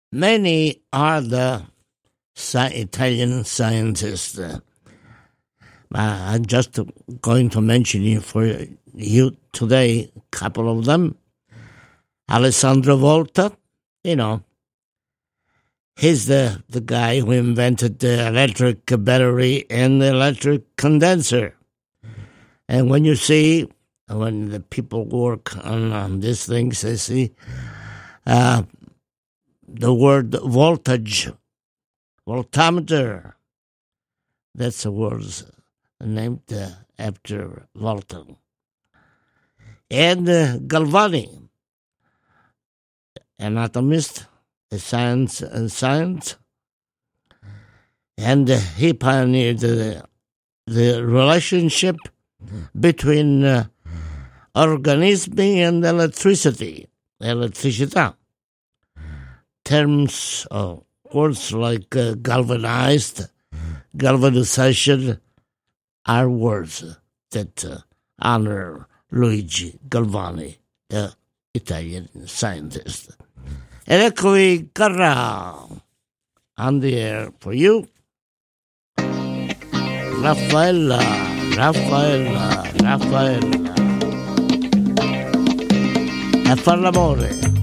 Many are the Italian scientists. I'm just going to mention you for you today a couple of them. Alessandro Volta, he's the guy who invented the electric battery and the electric condenser. And when the people work on these things, they see the word voltage, voltameter. That's the words named after Volta. And Galvani, anatomist, a science, and he pioneered the relationship between organism and electricity, terms or words like galvanization are words that honor Luigi Galvani, the Italian scientist. Ed eccovi Carrà on the air for you. Raffaella. A far l'amore.